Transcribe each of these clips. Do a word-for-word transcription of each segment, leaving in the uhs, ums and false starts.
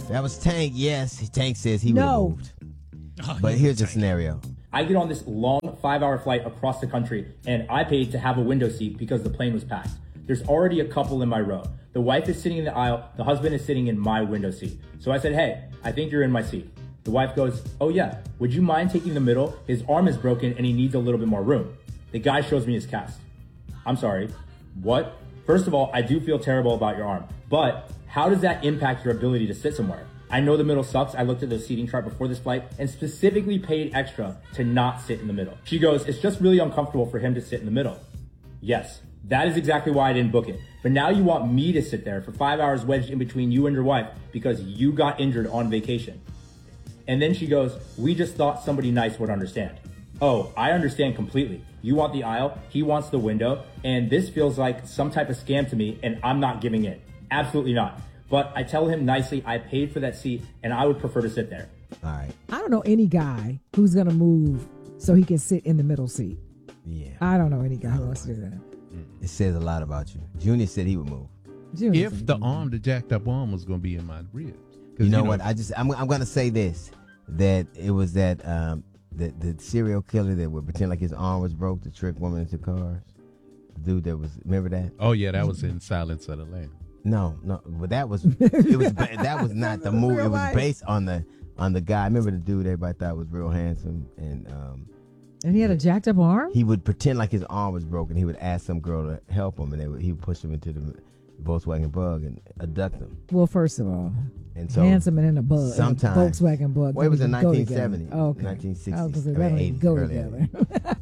That was Tank. Yes, Tank says he No. would have moved. Oh, but here's the scenario. I get on this long five-hour flight across the country, and I paid to have a window seat because the plane was packed. There's already a couple in my row. The wife is sitting in the aisle. The husband is sitting in my window seat. So I said, hey, I think you're in my seat. The wife goes, oh yeah, would you mind taking the middle? His arm is broken and he needs a little bit more room. The guy shows me his cast. I'm sorry, what? First of all, I do feel terrible about your arm, but how does that impact your ability to sit somewhere? I know the middle sucks. I looked at the seating chart before this flight and specifically paid extra to not sit in the middle. She goes, it's just really uncomfortable for him to sit in the middle. Yes, that is exactly why I didn't book it. But now you want me to sit there for five hours wedged in between you and your wife because you got injured on vacation. And then she goes, we just thought somebody nice would understand. Oh, I understand completely. You want the aisle, he wants the window, and this feels like some type of scam to me, and I'm not giving in. Absolutely not. But I tell him nicely, I paid for that seat, and I would prefer to sit there. All right. I don't know any guy who's going to move so he can sit in the middle seat. Yeah. I don't know any guy who wants to do that. It says a lot about you. Junior said he would move. Junior If the arm, the jacked up arm was going to be in my ribs. You know, you know what? I just, I'm, I'm going to say this, that it was that, um, the, the serial killer that would pretend like his arm was broke to trick women into cars. The dude that was, remember that? Oh, yeah, that was in Silence of the Lambs. No, no, but that was it was that was not the movie. It was based on the on the guy. I remember the dude everybody thought was real handsome, and um, and he had a jacked up arm. He would pretend like his arm was broken. He would ask some girl to help him, and they would he would push him into the Volkswagen Bug and abduct him. Well, first of all, and so handsome and in a bug, sometimes Volkswagen Bug. Well, it was in nineteen seventy, oh, okay. nineteen sixty, I was gonna say, that don't go together.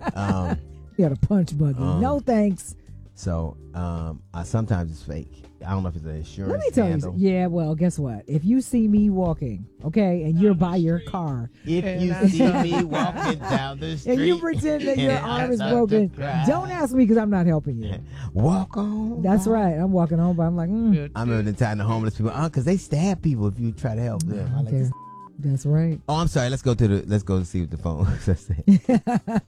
um, you got a punch buggy. Um, no thanks. So um, I sometimes it's fake. I don't know if it's an insurance Let me tell scandal. you. Yeah, well, guess what? If you see me walking, okay, and you're by your car. If you see me walking down the street. And you pretend that your arm is broken, don't ask me because I'm not helping you. Walk on. That's right. I'm walking home, but I'm like, mm. I remember the time the homeless people, oh, because they stab people if you try to help them. I like okay. That's right. Oh, I'm sorry. Let's go to the, let's go see what the phone says.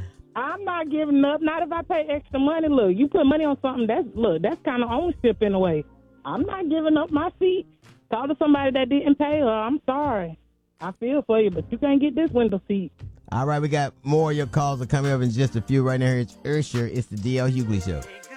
I'm not giving up. Not if I pay extra money. Look, you put money on something. That's look. That's kind of ownership in a way. I'm not giving up my seat. Talk to somebody that didn't pay her. I'm sorry. I feel for you, but you can't get this window seat. All right, we got more of your calls are coming up in just a few right now. It's Ursher. It's the D L Hughley Show.